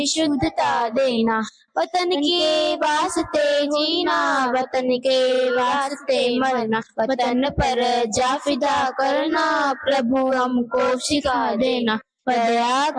शुद्धता देना। वतन के वास्ते जीना, वतन के वास्ते मरना, वतन पर जा फिदा करना, प्रभु हमको सिखा देना। दया